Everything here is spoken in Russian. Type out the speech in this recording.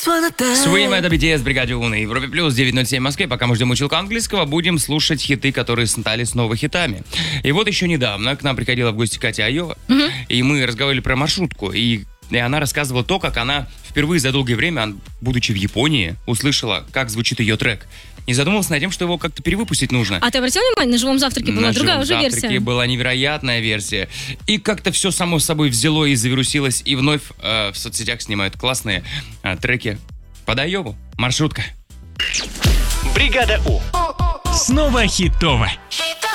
Swim, это BTS, Бригаде У на Европе Плюс, 9:07 в Москве. Пока мы ждем училку английского, будем слушать хиты, которые стали снова хитами. И вот еще недавно к нам приходила в гости Катя Айова, и мы разговаривали про маршрутку, и она рассказывала то, как она впервые за долгое время, будучи в Японии, услышала, как звучит ее трек. И задумалась над тем, что его как-то перевыпустить нужно. А ты обратил внимание, на живом завтраке была другая уже версия? На живом завтраке была невероятная версия. И как-то все само собой взяло и завирусилось, и вновь в соцсетях снимают классные треки под Айову. Маршрутка. Бригада У. Снова хитово.